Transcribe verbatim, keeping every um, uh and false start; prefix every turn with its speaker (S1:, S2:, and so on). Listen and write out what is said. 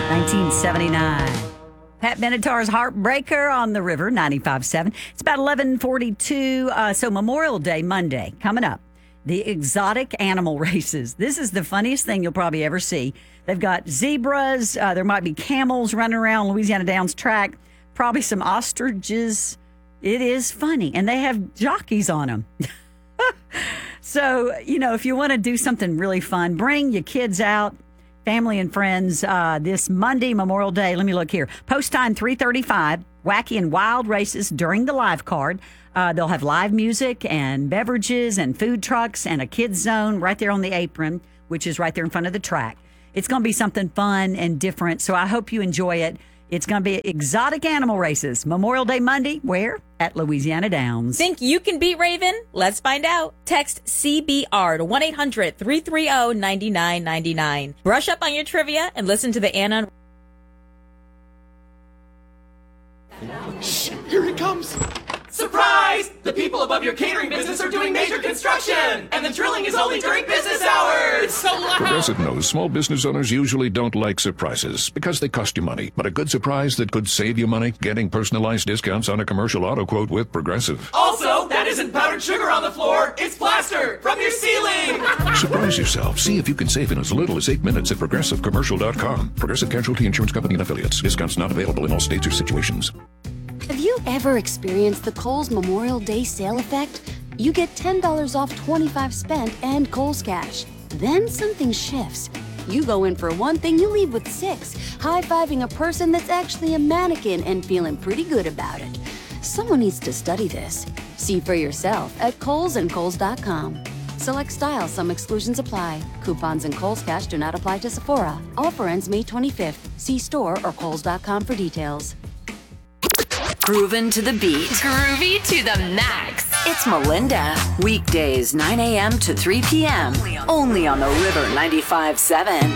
S1: nineteen seventy-nine. Pat Benatar's Heartbreaker on the River, ninety-five point seven. It's about eleven forty-two. Uh, so Memorial Day, Monday, coming up. The exotic animal races. This is the funniest thing you'll probably ever see. They've got zebras. Uh, there might be camels running around Louisiana Downs track. Probably some ostriches. It is funny. And they have jockeys on them. So, you know, if you want to do something really fun, bring your kids out, family and friends, uh, this Monday, Memorial Day. Let me look here. Post time three thirty-five. Wacky and wild races during the live card. Uh, they'll have live music and beverages and food trucks and a kids zone right there on the apron, which is right there in front of the track. It's going to be something fun and different, so I hope you enjoy it. It's going to be exotic animal races. Memorial Day Monday, where? At Louisiana Downs.
S2: Think you can beat Raven? Let's find out. Text C B R to one eight hundred three three zero nine nine nine nine. Brush up on your trivia and listen to the Anna.
S3: Shh, here he comes. Surprise! The people above your catering business are doing major construction, and the drilling is only during business hours. It's so loud.
S4: Progressive knows small business owners usually don't like surprises because they cost you money. But a good surprise that could save you money, getting personalized discounts on a commercial auto quote with Progressive.
S3: Also, that isn't powdered sugar on the floor. It's plaster from your ceiling.
S4: Surprise yourself. See if you can save in as little as eight minutes at progressive commercial dot com. Progressive Casualty Insurance Company and Affiliates. Discounts not available in all states or situations.
S5: Have you ever experienced the Kohl's Memorial Day sale effect? You get ten dollars off twenty-five spent and Kohl's Cash. Then something shifts. You go in for one thing, you leave with six, high-fiving a person that's actually a mannequin and feeling pretty good about it. Someone needs to study this. See for yourself at Kohl's and Kohl's dot com. Select styles, some exclusions apply. Coupons and Kohl's Cash do not apply to Sephora. Offer ends May twenty-fifth. See store or Kohl's dot com for details.
S6: Groovin' to the beat.
S7: Groovy to the max.
S6: It's Melinda. Weekdays, nine a.m. to three p.m. Only on the River ninety-five point seven.